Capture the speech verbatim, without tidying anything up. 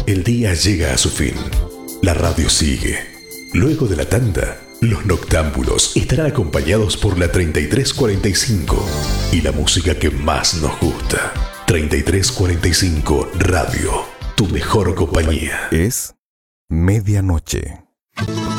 El día llega a su fin. La radio sigue. Luego de la tanda, los noctámbulos estarán acompañados por la treinta y tres cuarenta y cinco y la música que más nos gusta. treinta y tres cuarenta y cinco Radio, tu mejor compañía. Es medianoche.